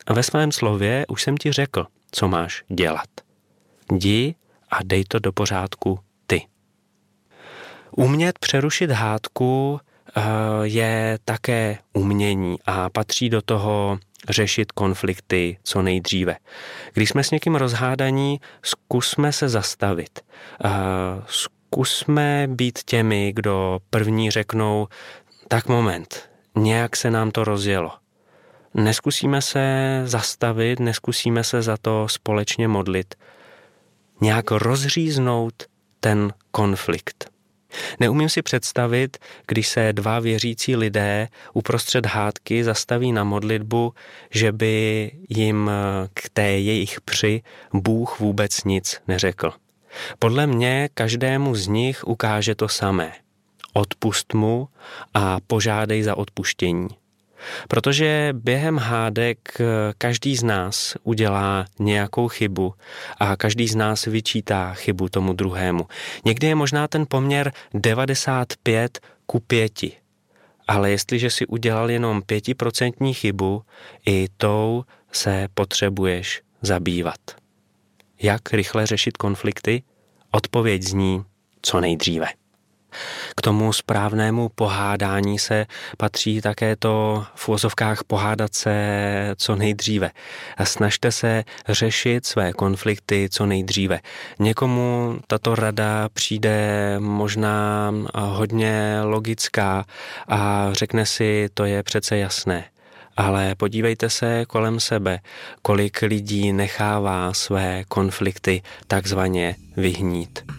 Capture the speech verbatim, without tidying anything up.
ve svém slově už jsem ti řekl, co máš dělat. Jdi a dej to do pořádku ty. Umět přerušit hádku je také umění a patří do toho řešit konflikty co nejdříve. Když jsme s někým rozhádaní, zkusme se zastavit. Zkusme být těmi, kdo první řeknou, tak moment, nějak se nám to rozjelo. Neskusíme se zastavit, neskusíme se za to společně modlit. Nějak rozříznout ten konflikt. Neumím si představit, když se dva věřící lidé uprostřed hádky zastaví na modlitbu, že by jim k té jejich při Bůh vůbec nic neřekl. Podle mě každému z nich ukáže to samé. Odpusť mu a požádej za odpuštění. Protože během hádek každý z nás udělá nějakou chybu a každý z nás vyčítá chybu tomu druhému. Někdy je možná ten poměr devadesát pět ku pěti, ale jestliže si udělal jenom pětiprocentní chybu, i tou se potřebuješ zabývat. Jak rychle řešit konflikty? Odpověď zní co nejdříve. K tomu správnému pohádání se patří také to v uvozovkách pohádat se co nejdříve. Snažte se řešit své konflikty co nejdříve. Někomu tato rada přijde možná hodně logická a řekne si, to je přece jasné. Ale podívejte se kolem sebe, kolik lidí nechává své konflikty takzvaně vyhnít.